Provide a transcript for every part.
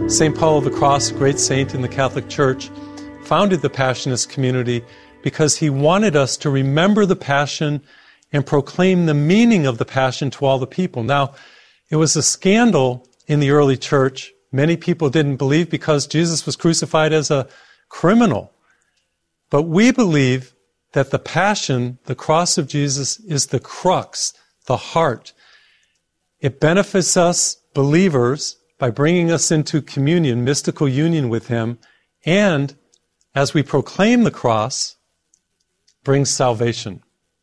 St. Paul of the Cross, a great saint in the Catholic Church, founded the Passionist community because he wanted us to remember the Passion and proclaim the meaning of the Passion to all the people. Now, it was a scandal in the early church. Many people didn't believe because Jesus was crucified as a criminal. But we believe that the Passion, the cross of Jesus, is the crux, the heart. It benefits us, believers, by bringing us into communion, mystical union with Him, and as we proclaim the cross, brings salvation.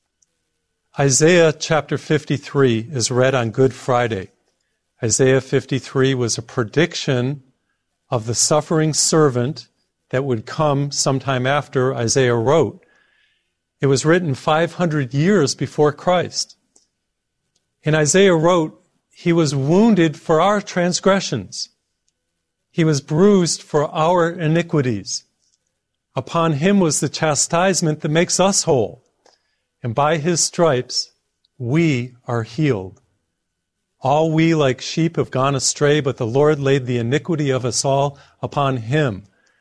Isaiah chapter 53 is read on Good Friday. Isaiah 53 was a prediction of the suffering servant that would come sometime after Isaiah wrote. It was written 500 years before Christ. And Isaiah wrote, He was wounded for our transgressions. He was bruised for our iniquities. Upon Him was the chastisement that makes us whole. And by His stripes, we are healed. All we like sheep have gone astray, but the Lord laid the iniquity of us all upon Him.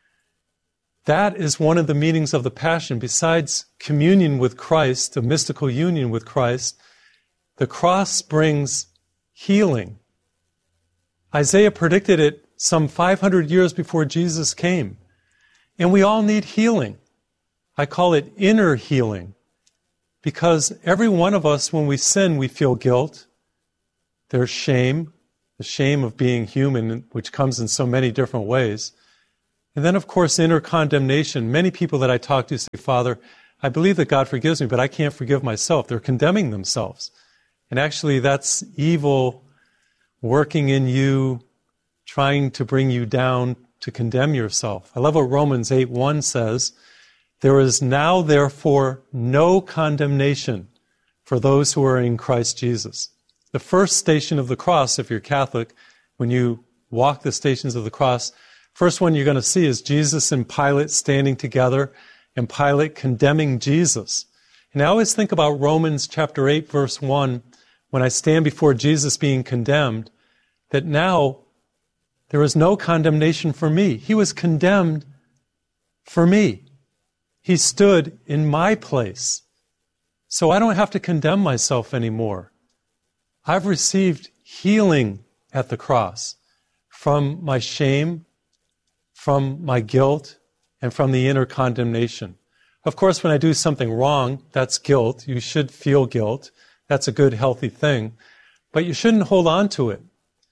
That is one of the meanings of the Passion. Besides communion with Christ, a mystical union with Christ, the cross brings healing. Isaiah predicted it some 500 years before Jesus came. And we all need healing. I call it inner healing. Because every one of us, when we sin, we feel guilt. There's shame, the shame of being human, which comes in so many different ways. And then, of course, inner condemnation. Many people that I talk to say, Father, I believe that God forgives me, but I can't forgive myself. They're condemning themselves. And actually, that's evil working in you, trying to bring you down to condemn yourself. I love what Romans 8:1 says. There is now, therefore, no condemnation for those who are in Christ Jesus. The first station of the cross, if you're Catholic, when you walk the stations of the cross, first one you're going to see is Jesus and Pilate standing together, and Pilate condemning Jesus. And I always think about Romans chapter 8, verse 1, when I stand before Jesus being condemned, that now there is no condemnation for me. He was condemned for me. He stood in my place. So I don't have to condemn myself anymore. I've received healing at the cross from my shame, from my guilt, and from the inner condemnation. Of course, when I do something wrong, that's guilt. You should feel guilt. That's a good, healthy thing. But you shouldn't hold on to it.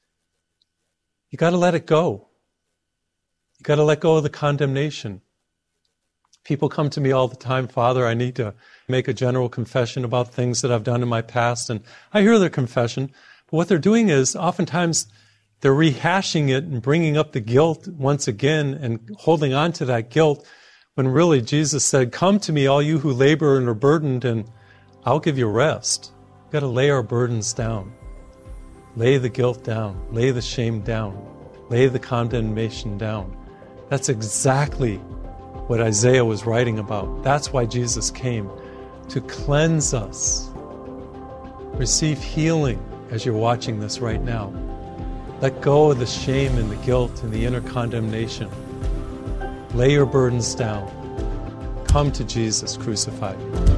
You got to let it go. You got to let go of the condemnation. People come to me all the time, Father, I need to make a general confession about things that I've done in my past. And I hear their confession. But what they're doing is oftentimes they're rehashing it and bringing up the guilt once again and holding on to that guilt when really Jesus said, come to me, all you who labor and are burdened, and I'll give you rest. We've got to lay our burdens down. Lay the guilt down. Lay the shame down. Lay the condemnation down. That's exactly what Isaiah was writing about. That's why Jesus came, to cleanse us. Receive healing as you're watching this right now. Let go of the shame and the guilt and the inner condemnation. Lay your burdens down. Come to Jesus crucified.